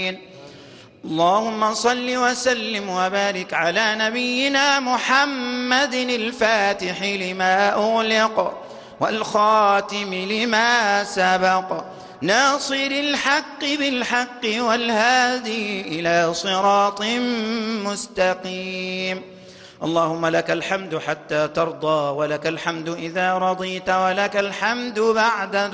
اللهم صل وسلم وبارك على نبينا محمد الفاتح لما أغلق والخاتم لما سبق ناصر الحق بالحق والهادي إلى صراط مستقيم. اللهم لك الحمد حتى ترضى، ولك الحمد إذا رضيت، ولك الحمد بعد